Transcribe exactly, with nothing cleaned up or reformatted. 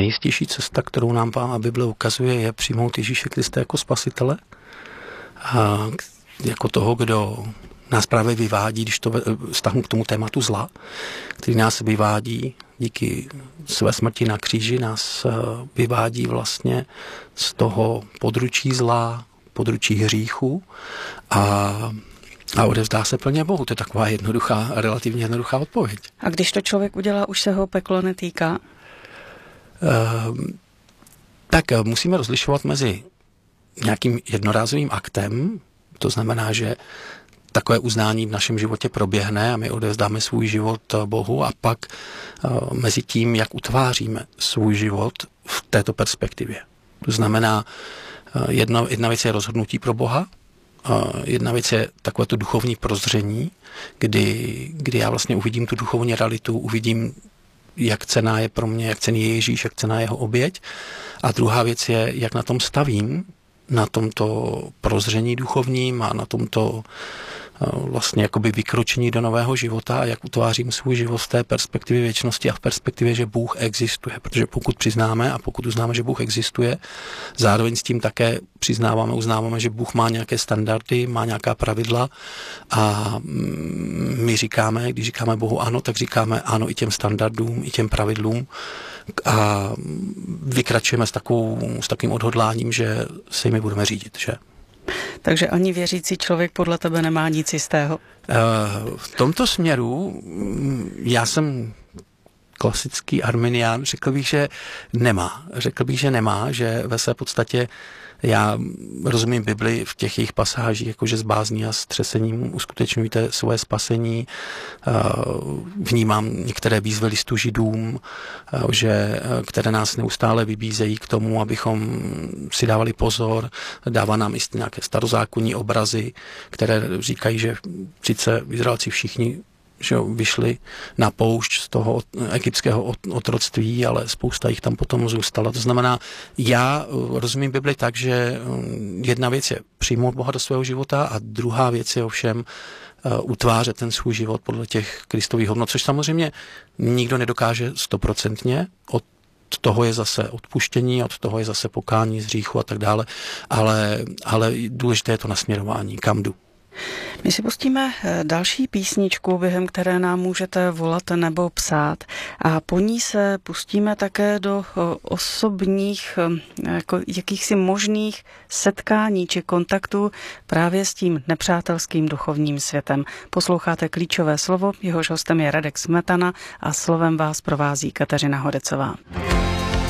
nejistější cesta, kterou nám Pána Bible ukazuje, je přijmout Ježíše Krista jako spasitele, a jako toho, kdo nás právě vyvádí, když to vztahnu k tomu tématu zla, který nás vyvádí díky své smrti na kříži, nás vyvádí vlastně z toho područí zla, područí hříchu a, a odevzdá se plně Bohu. To je taková jednoduchá, relativně jednoduchá odpověď. A když to člověk udělá, už se ho peklo netýká? Uh, tak musíme rozlišovat mezi nějakým jednorázovým aktem, to znamená, že takové uznání v našem životě proběhne a my odevzdáme svůj život Bohu, a pak uh, mezi tím, jak utváříme svůj život v této perspektivě. To znamená, uh, jedna, jedna věc je rozhodnutí pro Boha, uh, jedna věc je takové to duchovní prozření, kdy, kdy já vlastně uvidím tu duchovní realitu, uvidím, jak cenná je pro mě, jak cenný je Ježíš, jak cenná je jeho oběť. A druhá věc je, jak na tom stavím, na tomto prozření duchovním a na tomto vlastně jakoby vykročení do nového života a jak utvářím svůj život v té perspektivě věčnosti a v perspektivě, že Bůh existuje. Protože pokud přiznáme a pokud uznáme, že Bůh existuje, zároveň s tím také přiznáváme, uznáváme, že Bůh má nějaké standardy, má nějaká pravidla a my říkáme, když říkáme Bohu ano, tak říkáme ano i těm standardům, i těm pravidlům a vykračujeme s, takovou, s takovým odhodláním, že se jimi budeme řídit, že? Takže ani věřící člověk podle tebe nemá nic jistého? V tomto směru já jsem klasický arminián, řekl bych, že nemá. Řekl bych, že nemá, že ve své podstatě já rozumím Bibli v těch jejich pasážích, jakože s bázní a s třesením uskutečňujte svoje spasení. Vnímám některé výzvy listu Židům, že, které nás neustále vybízejí k tomu, abychom si dávali pozor. Dává nám i nějaké starozákonní obrazy, které říkají, že sice Izraelci všichni že vyšli na poušť z toho egyptského otroctví, ale spousta jich tam potom zůstala. To znamená, já rozumím Bibli tak, že jedna věc je přijmout Boha do svého života a druhá věc je ovšem utvářet ten svůj život podle těch Kristových hodnot, což samozřejmě nikdo nedokáže stoprocentně. Od toho je zase odpuštění, od toho je zase pokání z hříchu a tak dále, ale, ale důležité je to nasměrování, kam jdu. My si pustíme další písničku, během které nám můžete volat nebo psát, a po ní se pustíme také do osobních jako jakýchsi možných setkání či kontaktů právě s tím nepřátelským duchovním světem. Posloucháte Klíčové slovo, jehož hostem je Radek Smetana a slovem vás provází Kateřina Hodecová.